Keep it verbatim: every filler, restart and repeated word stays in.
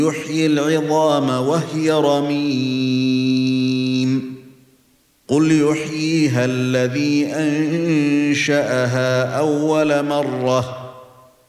يحيي العظام وهي رميم قل يحييها الذي أنشأها أول مرة